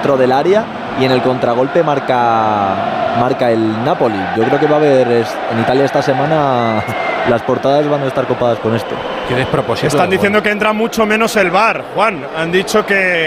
dentro del área y en el contragolpe marca el Napoli. Yo creo que va a haber en Italia esta semana, las portadas van a estar copadas con esto. Qué despropósito. Están diciendo que entra mucho menos el VAR, Juan. Han dicho que